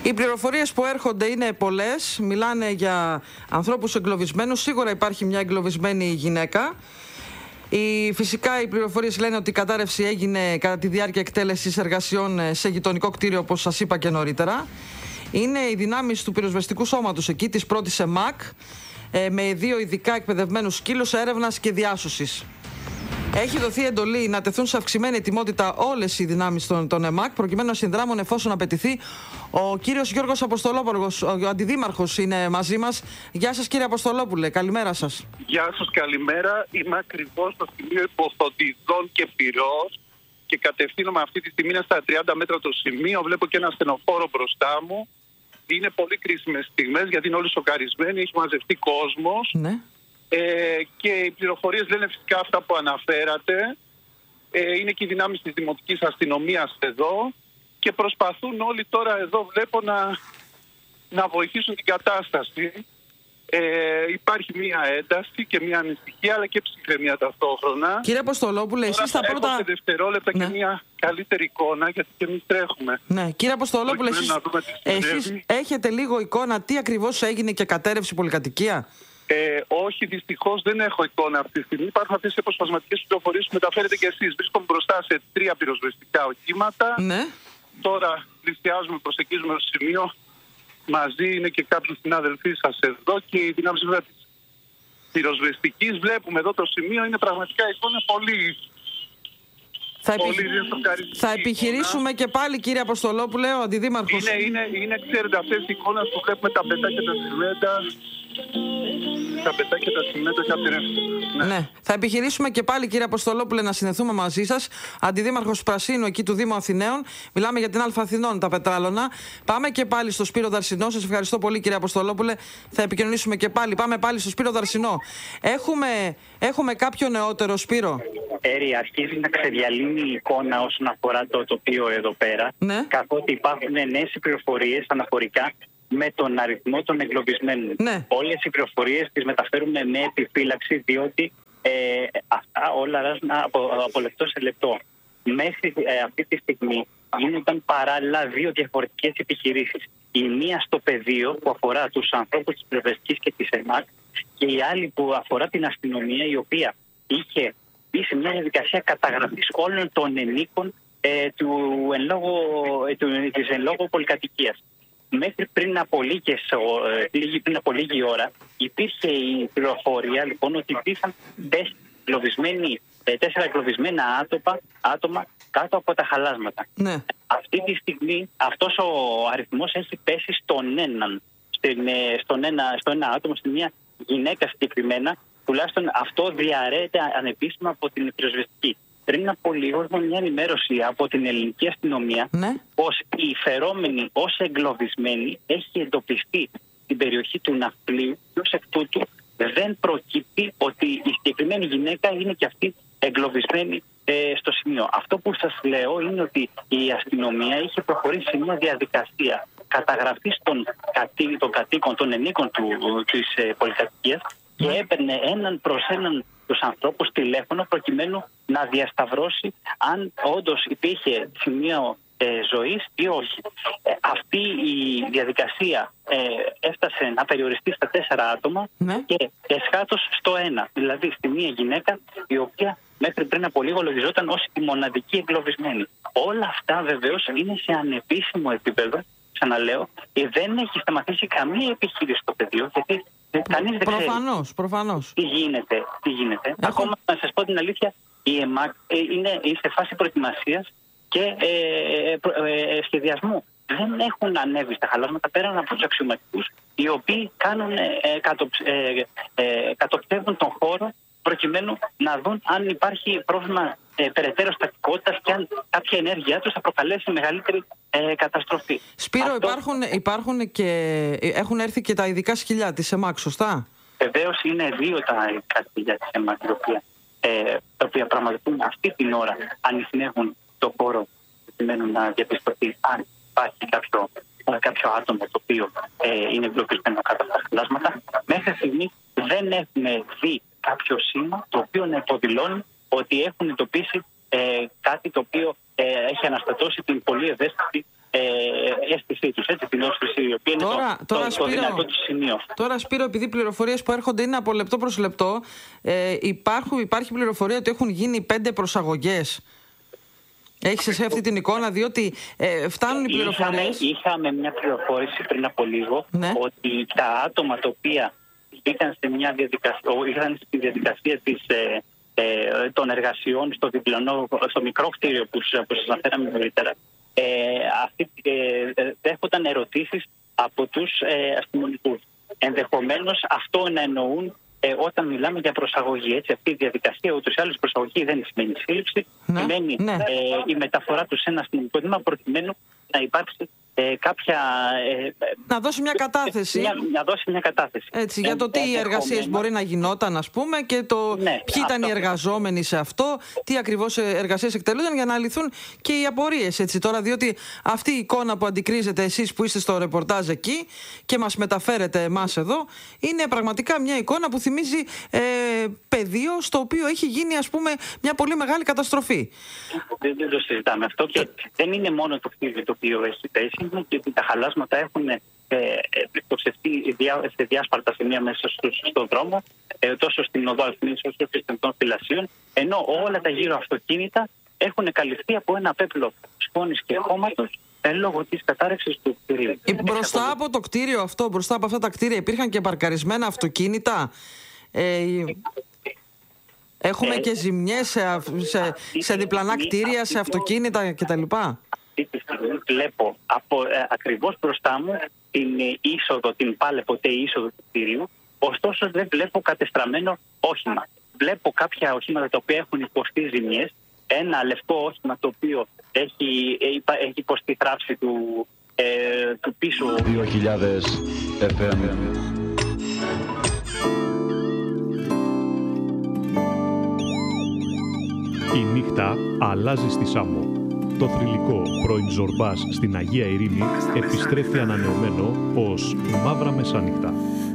Οι πληροφορίες που έρχονται είναι πολλές. Μιλάνε για ανθρώπους εγκλωβισμένους. Σίγουρα υπάρχει μια εγκλωβισμένη γυναίκα. Φυσικά οι πληροφορίες λένε ότι η κατάρρευση έγινε κατά τη διάρκεια εκτέλεσης εργασιών σε γειτονικό κτίριο, όπως σας είπα και νωρίτερα. Είναι οι δυνάμεις του πυροσβεστικού σώματος εκεί, της πρώτης ΕΜΑΚ, με 2 ειδικά εκπαιδευμένους σκύλους έρευνας και διάσωσης. Έχει δοθεί εντολή να τεθούν σε αυξημένη ετοιμότητα όλες οι δυνάμεις των ΕΜΑΚ, προκειμένου να συνδράμουν εφόσον απαιτηθεί. Ο κύριος Γιώργος Αποστολόπουλος, ο αντιδήμαρχος, είναι μαζί μας. Γεια σας, κύριε Αποστολόπουλε, καλημέρα σας. Γεια σας, καλημέρα. Είμαι ακριβώς στο σημείο Υποθωτιδών και Πυρός και κατευθύνομαι αυτή τη στιγμή στα 30 μέτρα το σημείο. Βλέπω και ένα στενοφόρο μπροστά μου. Είναι πολύ κρίσιμες στιγμές γιατί είναι όλοι σοκαρισμένοι, έχει μαζευτεί κόσμος. Ναι. Και οι πληροφορίες λένε φυσικά αυτά που αναφέρατε. Είναι και οι δυνάμεις της Δημοτικής Αστυνομίας εδώ και προσπαθούν όλοι τώρα εδώ, βλέπω, να βοηθήσουν την κατάσταση. Υπάρχει μία ένταση και μία ανησυχία, αλλά και ψυχραιμία ταυτόχρονα. Κύριε Αποστολόπουλε, εσείς τα πρώτα... Έχω σε δευτερόλεπτα και μία καλύτερη εικόνα, γιατί και εμείς τρέχουμε. Ναι, κύριε Αποστολόπουλε, εσείς έχετε λίγο εικόνα τι ακριβώς έγινε και κατέρευσε η πολυκατοικία? Όχι, δυστυχώς δεν έχω εικόνα αυτή τη στιγμή. Υπάρχουν αυτές οι αποσπασματικές πληροφορίες που μεταφέρετε και εσείς. Βρίσκομαι μπροστά σε 3 πυροσβεστικά οχήματα. Ναι. Τώρα πλησιάζουμε, προσεγγίζουμε το σημείο. Μαζί είναι και κάποιοι συνάδελφοί σας εδώ και οι δυνάμεις της πυροσβεστικής. Βλέπουμε εδώ το σημείο, είναι πραγματικά εικόνα πολύ. Θα επιχειρήσουμε και πάλι, κύριε Αποστολόπουλε, ο αντιδήμαρχος. Είναι, ξέρετε, αυτές οι εικόνες που βλέπουμε, τα πετάκια, τα τσιμέντα. Τα πετάκια, τα τσιμέντα, ναι. Θα επιχειρήσουμε και πάλι, κύριε Αποστολόπουλε, να συνδεθούμε μαζί σας. Αντιδήμαρχος Πρασίνου εκεί του Δήμου Αθηναίων. Μιλάμε για την Αλφα Αθηνών, τα πετράλωνα. Πάμε και πάλι στο Σπύρο Δαρσινό. Σας ευχαριστώ πολύ, κύριε Αποστολόπουλε. Θα επικοινωνήσουμε και πάλι. Πάμε πάλι στο Σπύρο Δαρσινό. Έχουμε κάποιο νεότερο, Σπύρο? Αρχίζει να ξεδιαλύνει η εικόνα όσον αφορά το τοπίο εδώ πέρα. Ναι. Καθότι υπάρχουν νέες πληροφορίες αναφορικά με τον αριθμό των εγκλωβισμένων. Ναι. Όλες οι πληροφορίες τις μεταφέρουμε με επιφύλαξη, διότι αυτά όλα αλλάζουν από λεπτό σε λεπτό. Μέχρι αυτή τη στιγμή γίνονταν παράλληλα 2 διαφορετικές επιχειρήσεις. Η μία στο πεδίο που αφορά τους ανθρώπους της πυροσβεστικής και της ΕΜΑΚ και η άλλη που αφορά την αστυνομία, η οποία είχε μπει σε μια διαδικασία καταγραφής όλων των ενίκων της εν λόγω πολυκατοικίας. Μέχρι πριν από λίγη ώρα υπήρχε η πληροφορία λοιπόν ότι υπήρχαν 4 εγκλωβισμένα άτομα κάτω από τα χαλάσματα. Ναι. Αυτή τη στιγμή αυτός ο αριθμός έχει πέσει στο ένα άτομο, στη μια γυναίκα συγκεκριμένα. Τουλάχιστον αυτό διαρρέεται ανεπίσημα από την πυροσβεστική. Πριν από λίγο έχουμε μια ενημέρωση από την ελληνική αστυνομία, ναι, πως η φερόμενη ως εγκλωβισμένη έχει εντοπιστεί στην περιοχή του Ναυπλίου και ως εκ τούτου δεν προκύπτει ότι η συγκεκριμένη γυναίκα είναι και αυτή εγκλωβισμένη στο σημείο. Αυτό που σας λέω είναι ότι η αστυνομία είχε προχωρήσει σε μια διαδικασία καταγραφής των κατοίκων, των ενίκων της πολυκατοικίας και έπαιρνε έναν προς έναν τους ανθρώπους τηλέφωνο προκειμένου να διασταυρώσει αν όντως υπήρχε σημείο ζωής ή όχι. Αυτή η διαδικασία έφτασε να περιοριστεί στα 4 άτομα, ναι, και εσχάτως στο 1, δηλαδή στη μία γυναίκα η οποία μέχρι πριν από λίγο λογιζόταν ως η μοναδική εγκλωβισμένη. Όλα αυτά βεβαίως είναι σε ανεπίσημο επίπεδο, ξαναλέω, δεν έχει σταματήσει καμία επιχείρηση στο πεδίο, γιατί κανείς δεν ξέρει προφανώς. Τι γίνεται. Ακόμα να σας πω την αλήθεια, η ΕΜΑΚ είναι σε φάση προετοιμασίας και σχεδιασμού. Δεν έχουν ανέβει στα χαλάσματα πέραν από τους αξιωματικούς, οι οποίοι κατοπτεύουν τον χώρο προκειμένου να δουν αν υπάρχει πρόβλημα περαιτέρω στατικότητας και αν κάποια ενέργειά τους θα προκαλέσει μεγαλύτερη καταστροφή. Σπύρο, υπάρχουν και έχουν έρθει και τα ειδικά σκυλιά της ΕΜΑΚ, σωστά? Βεβαίως είναι 2 τα ειδικά σκυλιά της ΕΜΑΚ, τα οποία πραγματοποιούν αυτή την ώρα ανιχνεύουν το χώρο προκειμένου να διαπιστωθεί αν υπάρχει κάποιο άτομο το οποίο είναι μπλοκισμένο κάτω από τα χαλάσματα. Μέχρι στιγμή δεν έχουμε δει κάποιο σήμα το οποίο να υποδηλώνει ότι έχουν εντοπίσει κάτι το οποίο έχει αναστατώσει την πολύ ευαίσθητη αίσθησή τους, την όσφρηση, η οποία είναι το δυνατό του σημείο. Τώρα, Σπύρο, επειδή πληροφορίες που έρχονται είναι από λεπτό προς λεπτό, υπάρχει πληροφορία ότι έχουν γίνει 5 προσαγωγές. Έχεις εσύ αυτή την εικόνα, διότι φτάνουν οι πληροφορίες. Είχαμε μια πληροφόρηση πριν από λίγο, ναι, ότι τα άτομα τα οποία ήταν στη διαδικασία των εργασιών στο μικρό κτίριο που σας αναφέραμε νωρίτερα, δέχονταν ερωτήσεις από τους αστυνομικούς. Ενδεχομένως αυτό να εννοούν όταν μιλάμε για προσαγωγή. Έτσι, αυτή η διαδικασία, ούτως ή άλλως, προσαγωγή δεν σημαίνει σύλληψη, σημαίνει η μεταφορά του σε ένα αστυνομικό τμήμα προκειμένου να υπάρξει κάποια. Να δώσει μια κατάθεση. Να δώσει μια κατάθεση. Έτσι, για το τι εργασίες μπορεί να γινόταν, ας πούμε, και ποιοι ήταν οι εργαζόμενοι σε αυτό, τι ακριβώς εργασίες εκτελούνταν, για να λυθούν και οι απορίες. Έτσι, τώρα, διότι αυτή η εικόνα που αντικρίζετε εσείς που είστε στο ρεπορτάζ εκεί και μας μεταφέρετε εμάς εδώ, είναι πραγματικά μια εικόνα που θυμίζει πεδίο στο οποίο έχει γίνει, ας πούμε, μια πολύ μεγάλη καταστροφή. Δεν το συζητάμε αυτό, και δεν είναι μόνο το κτίριο το οποίο έχει πέσει, και ότι τα χαλάσματα έχουν εκτοξευτεί σε διάσπαρτα σημεία μέσα στον δρόμο, τόσο στην οδό Αθηνής όσο και των Φυλασίων, ενώ όλα τα γύρω αυτοκίνητα έχουν καλυφθεί από ένα πέπλο σκόνης και χώματος λόγω της κατάρρευσης του κτηρίου. Μπροστά από το κτίριο αυτό, μπροστά από αυτά τα κτίρια, υπήρχαν και παρκαρισμένα αυτοκίνητα. Έχουμε και ζημιές σε διπλανά κτίρια, σε αυτοκίνητα κτλ. Αυτή τη στιγμή βλέπω ακριβώς μπροστά μου την πάλε ποτέ είσοδο του κτηρίου, ωστόσο δεν βλέπω κατεστραμμένο όχημα. Βλέπω κάποια οχήματα τα οποία έχουν υποστεί ζημιές, ένα λευκό όχημα το οποίο έχει υποστεί θράψη του πίσω. 2000 FM. Η νύχτα αλλάζει στη Σάμο. Το θρυλικό πρώην Ζορμπάς στην Αγία Ειρήνη επιστρέφει ανανεωμένο ως Μαύρα Μεσάνυχτα.